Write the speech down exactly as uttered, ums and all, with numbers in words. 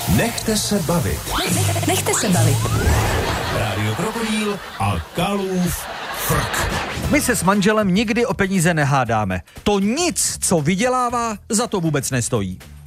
Nechte se bavit. Nechte se bavit. Rádio Krokodýl a Kalův frk. My se s manželem nikdy o peníze nehádáme. To nic, co vydělává, za to vůbec nestojí.